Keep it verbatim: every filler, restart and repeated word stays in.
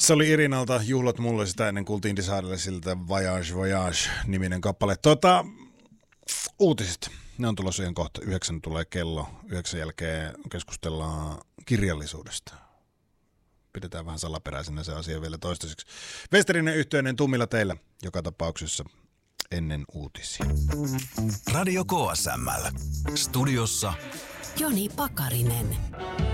Se oli Irinalta Juhlat mulle, sitä ennen kuultiin Desaadelesilta Voyage Voyage-niminen kappale. Tota, uutiset. Ne on tulossa ihan kohta. Yhdeksän tulee kello. Yhdeksän jälkeen keskustellaan kirjallisuudesta. Pidetään vähän salaperäisenä se asia vielä toistaiseksi. Westerinen yhteinen tummilla teillä joka tapauksessa ennen uutisia. Radio K S M L. Studiossa Joni Pakarinen.